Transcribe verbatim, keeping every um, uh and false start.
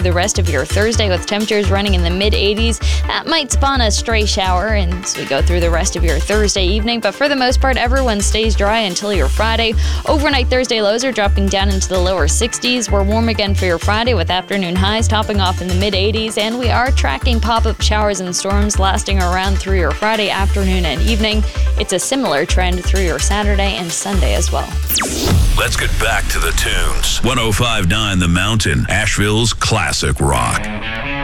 the rest of your Thursday with temperatures running in the mid eighties. That might spawn a stray shower as we go through the rest of your Thursday evening, but for the most part, everyone stays dry until your Friday. Overnight Thursday lows are dropping down into the lower sixties. We're warm again for your Friday with afternoon highs topping off in the mid eighties, and we are tracking pop-up showers and storms lasting around through your Friday afternoon and evening. It's a similar trend through your Saturday and Sunday as well. Let's get back to the tunes. one oh five point nine The Mountain, Asheville's classic rock.